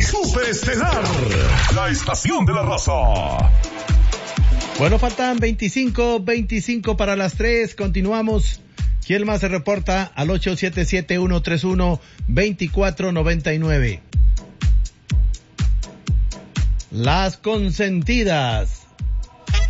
Superestelar, la estación de la raza. Bueno, faltan 25 para las 3. Continuamos. ¿Quién más se reporta? Al 877-131-2499. Las consentidas.